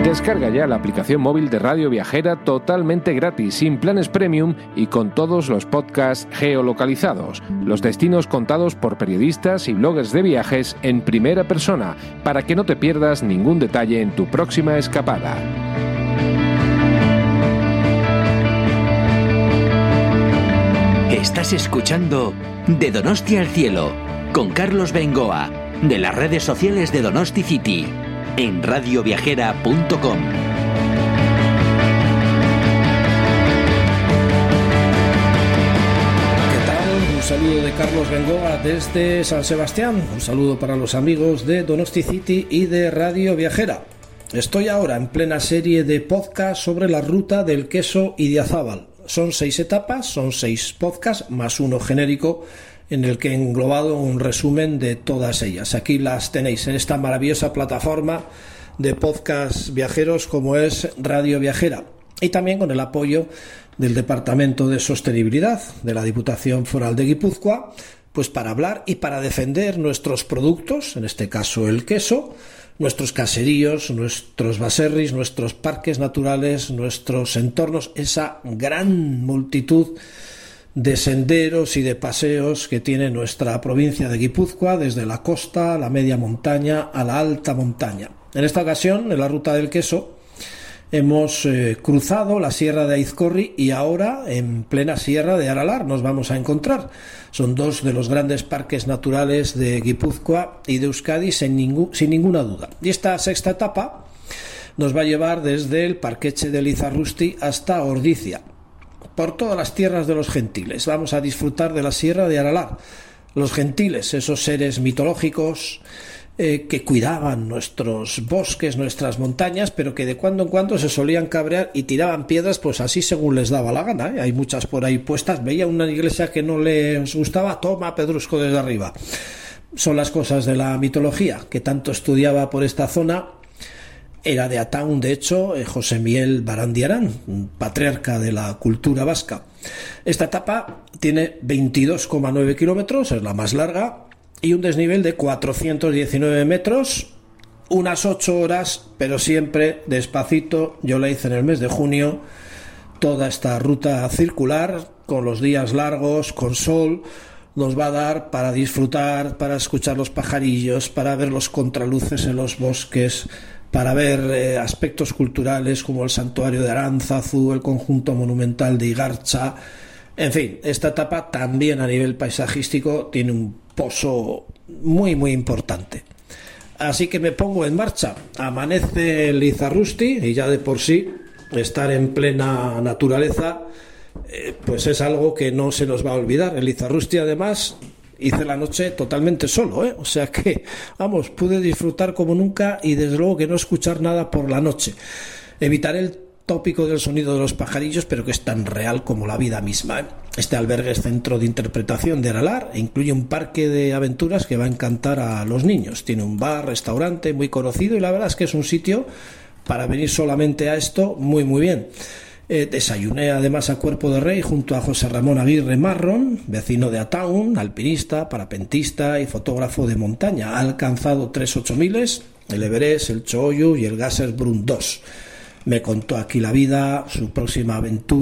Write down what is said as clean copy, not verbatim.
Descarga ya la aplicación móvil de Radio Viajera totalmente gratis, sin planes premium y con todos los podcasts geolocalizados, los destinos contados por periodistas y bloggers de viajes en primera persona, para que no te pierdas ningún detalle en tu próxima escapada. Estás escuchando De Donosti al Cielo, con Carlos Bengoa, de las redes sociales de Donosti City, en radioviajera.com. ¿Qué tal? Un saludo de Carlos Bengoa desde San Sebastián. Un saludo para los amigos de Donosti City y de Radio Viajera. Estoy ahora en plena serie de podcast sobre la ruta del queso Idiazábal. Son 6 etapas, son 6 podcasts, más uno genérico, en el que he englobado un resumen de todas ellas. Aquí las tenéis en esta maravillosa plataforma de podcast viajeros como es Radio Viajera, y también con el apoyo del Departamento de Sostenibilidad de la Diputación Foral de Guipúzcoa, pues para hablar y para defender nuestros productos, en este caso el queso, nuestros caseríos, nuestros baserris, nuestros parques naturales, nuestros entornos, esa gran multitud de senderos y de paseos que tiene nuestra provincia de Guipúzcoa, desde la costa, la media montaña a la alta montaña. En esta ocasión, en la ruta del queso, hemos cruzado la sierra de Aizcorri y ahora en plena sierra de Aralar nos vamos a encontrar. Son dos de los grandes parques naturales de Guipúzcoa y de Euskadi sin ninguna duda. Y esta sexta etapa nos va a llevar desde el Parqueche de Lizarrusti hasta Ordizia, por todas las tierras de los gentiles. Vamos a disfrutar de la sierra de Aralar. Los gentiles, esos seres mitológicos que cuidaban nuestros bosques, nuestras montañas, pero que de cuando en cuando se solían cabrear y tiraban piedras, pues así según les daba la gana, ¿eh? Hay muchas por ahí puestas. Veía una iglesia que no les gustaba, toma pedrusco desde arriba. Son las cosas de la mitología que tanto estudiaba por esta zona. Era de Ataun, de hecho, José Miguel Barandiarán, patriarca de la cultura vasca. Esta etapa tiene 22,9 kilómetros, es la más larga, y un desnivel de 419 metros, unas 8 horas, pero siempre despacito. Yo la hice en el mes de junio, toda esta ruta circular, con los días largos, con sol, nos va a dar para disfrutar, para escuchar los pajarillos, para ver los contraluces en los bosques, para ver aspectos culturales como el santuario de Aránzazu, el conjunto monumental de Igartza. En fin, esta etapa también a nivel paisajístico tiene un pozo muy muy importante. Así que me pongo en marcha. Amanece en Lizarrusti y ya de por sí estar en plena naturaleza pues es algo que no se nos va a olvidar. En Lizarrusti además hice la noche totalmente solo, o sea que, vamos, pude disfrutar como nunca y desde luego que no escuchar nada por la noche. Evitaré el tópico del sonido de los pajarillos, pero que es tan real como la vida misma. Este albergue es centro de interpretación de Aralar e incluye un parque de aventuras que va a encantar a los niños. Tiene un bar, restaurante muy conocido y la verdad es que es un sitio para venir solamente a esto muy muy bien. Desayuné además a Cuerpo de Rey junto a José Ramón Aguirre Marrón, vecino de Ataun, alpinista, parapentista y fotógrafo de montaña. Ha alcanzado 3 8000, el Everest, el Choyu y el Gassersbrunn 2. Me contó aquí la vida, su próxima aventura.